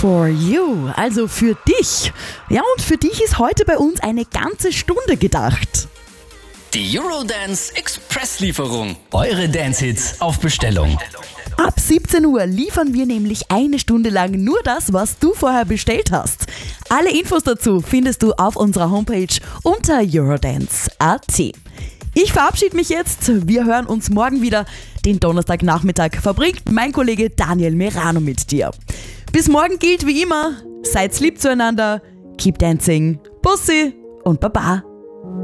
For you, also für dich. Ja, und für dich ist heute bei uns eine ganze Stunde gedacht. Die Eurodance Express-Lieferung. Eure Dance-Hits auf Bestellung. Ab 17 Uhr liefern wir nämlich eine Stunde lang nur das, was du vorher bestellt hast. Alle Infos dazu findest du auf unserer Homepage unter eurodance.at. Ich verabschiede mich jetzt. Wir hören uns morgen wieder. Den Donnerstagnachmittag verbringt mein Kollege Daniel Merano mit dir. Bis morgen gilt wie immer, seid lieb zueinander, keep dancing, Bussi und Baba.